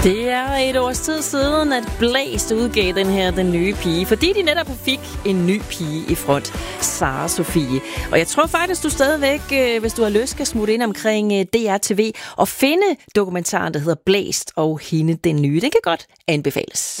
Det er et års tid siden, at Blæst udgav den nye pige, fordi de netop fik en ny pige i front, Sara Sofie. Og jeg tror faktisk, du stadigvæk, hvis du har lyst, skal smutte ind omkring DR TV og finde dokumentaren, der hedder Blæst og hende den nye. Den kan godt anbefales.